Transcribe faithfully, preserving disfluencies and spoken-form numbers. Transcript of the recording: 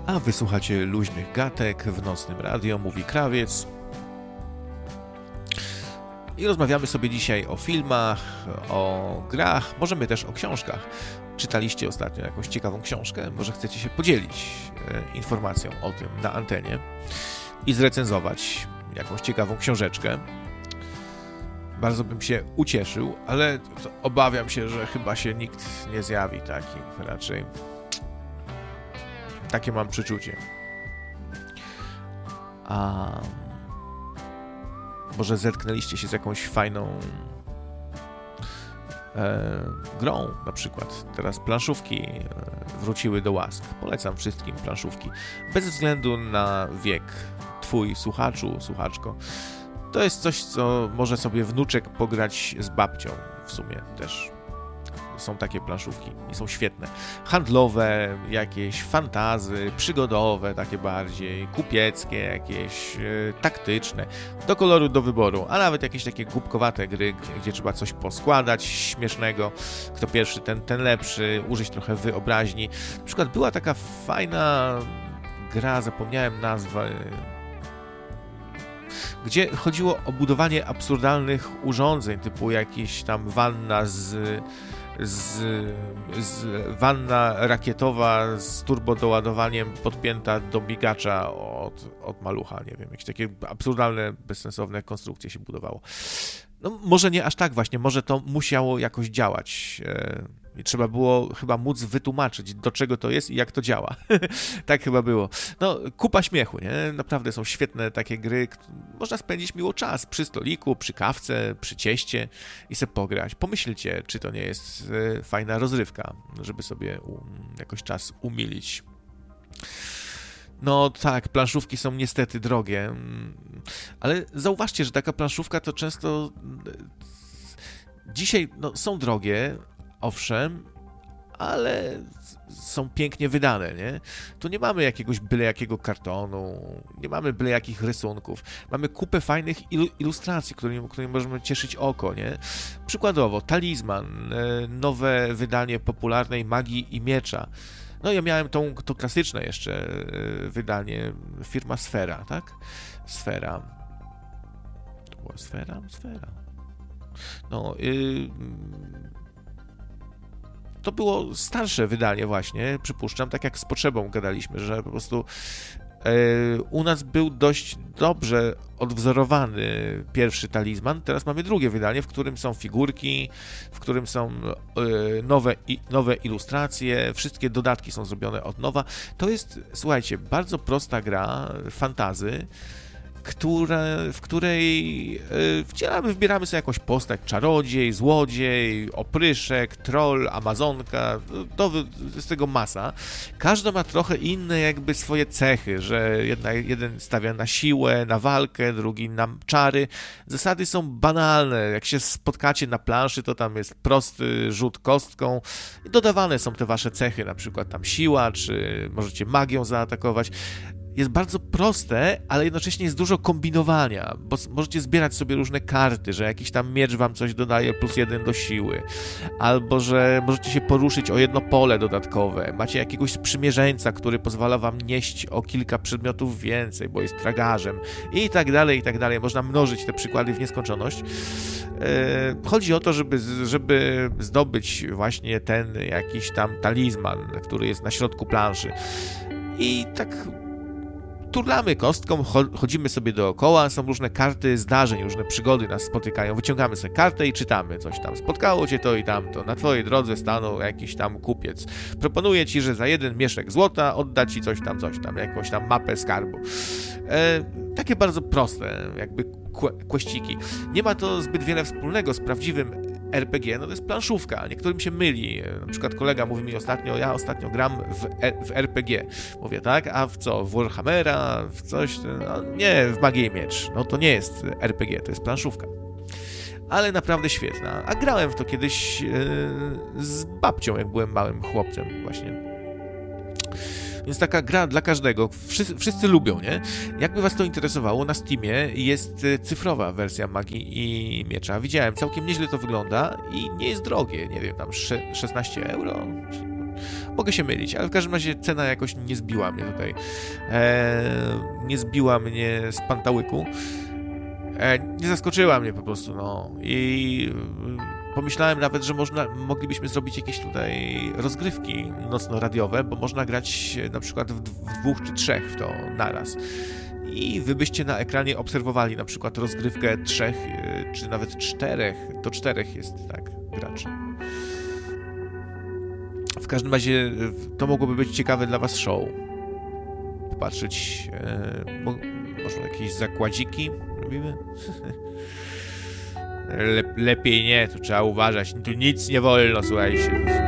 A wysłuchacie luźnych gatek w Nocnym Radio, mówi Krawiec. I rozmawiamy sobie dzisiaj o filmach, o grach, możemy też o książkach. Czytaliście ostatnio jakąś ciekawą książkę? Może chcecie się podzielić e, informacją o tym na antenie i zrecenzować jakąś ciekawą książeczkę. Bardzo bym się ucieszył, ale obawiam się, że chyba się nikt nie zjawi taki raczej. Takie mam przeczucie. A może zetknęliście się z jakąś fajną e, grą, na przykład. Teraz planszówki e, wróciły do łask. Polecam wszystkim planszówki. Bez względu na wiek twój słuchaczu, słuchaczko. To jest coś, co może sobie wnuczek pograć z babcią w sumie też. Są takie planszówki i są świetne. Handlowe, jakieś fantazy, przygodowe, takie bardziej, kupieckie, jakieś e, taktyczne, do koloru, do wyboru, a nawet jakieś takie głupkowate gry, gdzie, gdzie trzeba coś poskładać śmiesznego, kto pierwszy, ten, ten lepszy, użyć trochę wyobraźni. Na przykład była taka fajna gra, zapomniałem nazwę, gdzie chodziło o budowanie absurdalnych urządzeń, typu jakieś tam wanna z... Z, z wanna rakietowa z turbodoładowaniem podpięta do migacza od, od malucha, nie wiem, jakieś takie absurdalne, bezsensowne konstrukcje się budowało. No może nie aż tak właśnie, może to musiało jakoś działać i trzeba było chyba móc wytłumaczyć, do czego to jest i jak to działa. Tak chyba było. No, kupa śmiechu, nie? Naprawdę są świetne takie gry, można spędzić miło czas przy stoliku, przy kawce, przy cieście i sobie pograć. Pomyślcie, czy to nie jest fajna rozrywka, żeby sobie jakoś czas umilić. No tak, planszówki są niestety drogie, ale zauważcie, że taka planszówka to często dzisiaj no, są drogie, owszem, ale są pięknie wydane, nie? Tu nie mamy jakiegoś byle jakiego kartonu, nie mamy byle jakich rysunków, mamy kupę fajnych ilu- ilustracji, którymi, którymi możemy cieszyć oko, nie? Przykładowo, Talizman, nowe wydanie popularnej Magii i Miecza. No ja miałem tą, to klasyczne jeszcze wydanie, firma Sfera, tak? Sfera. To była Sfera? Sfera. No, yy, to było starsze wydanie właśnie, przypuszczam, tak jak z Potrzebą gadaliśmy, że po prostu yy, u nas był dość dobrze odwzorowany pierwszy Talizman, teraz mamy drugie wydanie, w którym są figurki, w którym są yy, nowe, i, nowe ilustracje, wszystkie dodatki są zrobione od nowa. To jest, słuchajcie, bardzo prosta gra fantasy, Które, w której y, wcielamy, wybieramy sobie jakąś postać, czarodziej, złodziej, opryszek, troll, amazonka, to, to z tego masa. Każda ma trochę inne jakby swoje cechy, że jedna, jeden stawia na siłę, na walkę, drugi na czary. Zasady są banalne, jak się spotkacie na planszy, to tam jest prosty rzut kostką i dodawane są te wasze cechy, na przykład tam siła, czy możecie magią zaatakować. Jest bardzo proste, ale jednocześnie jest dużo kombinowania, bo możecie zbierać sobie różne karty, że jakiś tam miecz wam coś dodaje plus jeden do siły, albo że możecie się poruszyć o jedno pole dodatkowe, macie jakiegoś sprzymierzeńca, który pozwala wam nieść o kilka przedmiotów więcej, bo jest tragarzem i tak dalej, i tak dalej. Można mnożyć te przykłady w nieskończoność. Chodzi o to, żeby, żeby zdobyć właśnie ten jakiś tam talizman, który jest na środku planszy. I tak turlamy kostką, chodzimy sobie dookoła, są różne karty zdarzeń, różne przygody nas spotykają, wyciągamy sobie kartę i czytamy coś tam. Spotkało cię to i tamto, na twojej drodze stanął jakiś tam kupiec. Proponuje ci, że za jeden mieszek złota odda ci coś tam, coś tam, jakąś tam mapę skarbu. E, takie bardzo proste, jakby kłeściki. Nie ma to zbyt wiele wspólnego z prawdziwym R P G, no to jest planszówka, niektórym się myli. Na przykład kolega mówi mi ostatnio, ja ostatnio gram w, e, w R P G. Mówię, tak, a w co? W Warhammera? W coś? No, nie, w Magię i Miecz. No to nie jest R P G, to jest planszówka. Ale naprawdę świetna. A grałem w to kiedyś yy, z babcią, jak byłem małym chłopcem właśnie. Więc taka gra dla każdego. Wszyscy, wszyscy lubią, nie? Jakby was to interesowało, na Steamie jest cyfrowa wersja Magii i Miecza. Widziałem, całkiem nieźle to wygląda i nie jest drogie. Nie wiem, tam szesnaście euro? mogę się mylić, ale w każdym razie cena jakoś nie zbiła mnie tutaj. E, nie zbiła mnie z pantałyku. E, nie zaskoczyła mnie po prostu, no. I pomyślałem nawet, że można, moglibyśmy zrobić jakieś tutaj rozgrywki nocno-radiowe, bo można grać na przykład w, w dwóch czy trzech w to naraz. I wy byście na ekranie obserwowali na przykład rozgrywkę trzech, czy nawet czterech, do czterech jest, tak, graczy. W każdym razie to mogłoby być ciekawe dla was show. Popatrzeć, e, mo, może jakieś zakładziki robimy? Le, lepiej nie, tu trzeba uważać, tu nic nie wolno, słuchajcie.